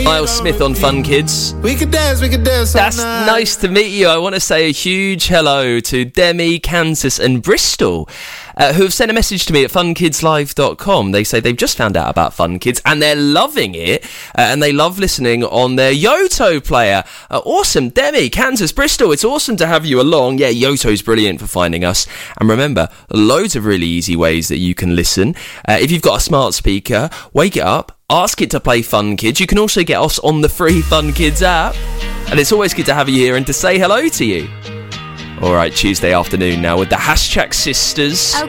Miles Smith on Fun Kids. We could dance That's nice to meet you. I want to say a huge hello to Demi, Kansas and Bristol, who have sent a message to me at funkidslive.com. They say they've just found out about Fun Kids and they're loving it, and they love listening on their Yoto player. Awesome. Demi, Kansas, Bristol, it's awesome to have you along. Yeah, Yoto's brilliant for finding us. And remember, loads of really easy ways that you can listen. If you've got a smart speaker, wake it up, ask it to play Fun Kids. You can also get us on the free Fun Kids app. And it's always good to have you here and to say hello to you. All right, Tuesday afternoon now with the Hashtag Sisters. Okay.